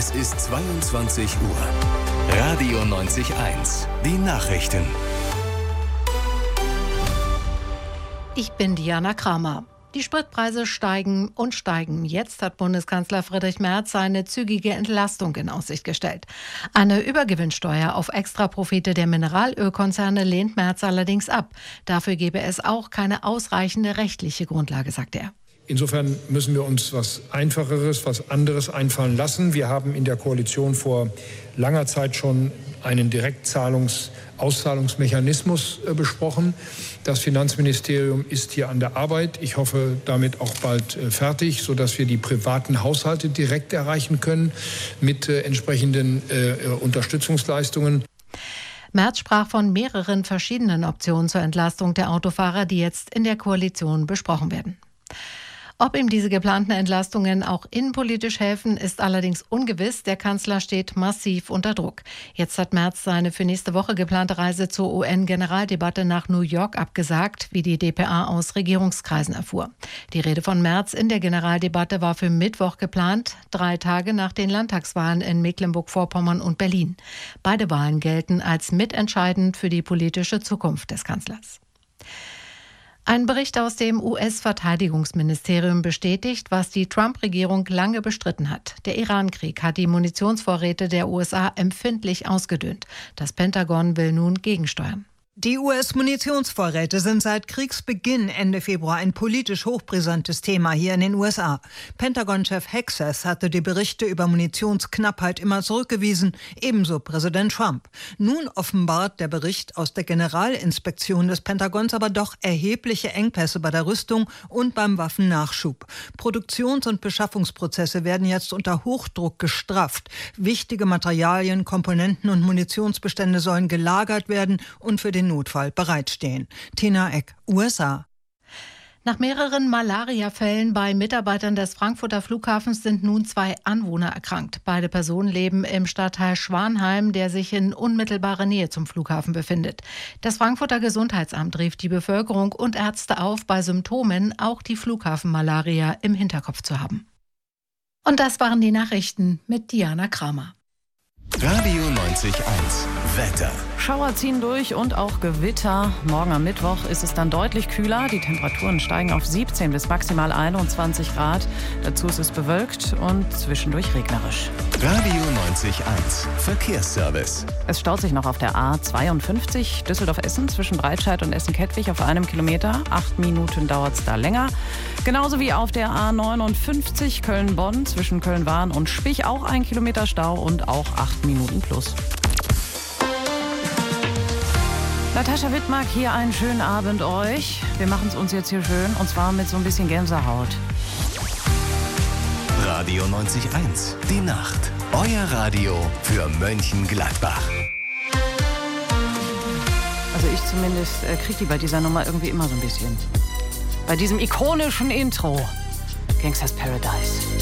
Es ist 22 Uhr. Radio 90.1. Die Nachrichten. Ich bin Diana Kramer. Die Spritpreise steigen und steigen. Jetzt hat Bundeskanzler Friedrich Merz seine zügige Entlastung in Aussicht gestellt. Eine Übergewinnsteuer auf Extraprofite der Mineralölkonzerne lehnt Merz allerdings ab. Dafür gebe es auch keine ausreichende rechtliche Grundlage, sagt er. Insofern müssen wir uns was Einfacheres, was anderes einfallen lassen. Wir haben in der Koalition vor langer Zeit schon einen Direktzahlungs-Auszahlungsmechanismus besprochen. Das Finanzministerium ist hier an der Arbeit. Ich hoffe, damit auch bald fertig, sodass wir die privaten Haushalte direkt erreichen können mit entsprechenden Unterstützungsleistungen. Merz sprach von mehreren verschiedenen Optionen zur Entlastung der Autofahrer, die jetzt in der Koalition besprochen werden. Ob ihm diese geplanten Entlastungen auch innenpolitisch helfen, ist allerdings ungewiss. Der Kanzler steht massiv unter Druck. Jetzt hat Merz seine für nächste Woche geplante Reise zur UN-Generaldebatte nach New York abgesagt, wie die dpa aus Regierungskreisen erfuhr. Die Rede von Merz in der Generaldebatte war für Mittwoch geplant, 3 Tage nach den Landtagswahlen in Mecklenburg-Vorpommern und Berlin. Beide Wahlen gelten als mitentscheidend für die politische Zukunft des Kanzlers. Ein Bericht aus dem US-Verteidigungsministerium bestätigt, was die Trump-Regierung lange bestritten hat. Der Iran-Krieg hat die Munitionsvorräte der USA empfindlich ausgedünnt. Das Pentagon will nun gegensteuern. Die US-Munitionsvorräte sind seit Kriegsbeginn Ende Februar ein politisch hochbrisantes Thema hier in den USA. Pentagon-Chef Hexas hatte die Berichte über Munitionsknappheit immer zurückgewiesen, ebenso Präsident Trump. Nun offenbart der Bericht aus der Generalinspektion des Pentagons aber doch erhebliche Engpässe bei der Rüstung und beim Waffennachschub. Produktions- und Beschaffungsprozesse werden jetzt unter Hochdruck gestrafft. Wichtige Materialien, Komponenten und Munitionsbestände sollen gelagert werden und für den Notfall bereitstehen. Tina Eck, USA. Nach mehreren Malaria-Fällen bei Mitarbeitern des Frankfurter Flughafens sind nun 2 Anwohner erkrankt. Beide Personen leben im Stadtteil Schwanheim, der sich in unmittelbarer Nähe zum Flughafen befindet. Das Frankfurter Gesundheitsamt rief die Bevölkerung und Ärzte auf, bei Symptomen auch die Flughafenmalaria im Hinterkopf zu haben. Und das waren die Nachrichten mit Diana Kramer. Radio 90.1. Wetter. Schauer ziehen durch und auch Gewitter. Morgen am Mittwoch ist es dann deutlich kühler. Die Temperaturen steigen auf 17 bis maximal 21 Grad. Dazu ist es bewölkt und zwischendurch regnerisch. Radio 90.1. Verkehrsservice. Es staut sich noch auf der A52 Düsseldorf-Essen zwischen Breitscheid und Essen-Kettwig auf 1 Kilometer. 8 Minuten dauert es da länger. Genauso wie auf der A59 Köln-Bonn zwischen Köln-Wahn und Spich auch 1 Kilometer Stau und auch 8 Minuten plus. Natascha Wittmark, hier einen schönen Abend euch. Wir machen es uns jetzt hier schön und zwar mit so ein bisschen Gänsehaut. Radio 90.1. Die Nacht. Euer Radio für Mönchengladbach. Also ich zumindest kriege die bei dieser Nummer irgendwie immer so ein bisschen. Bei diesem ikonischen Intro. Gangsters Paradise.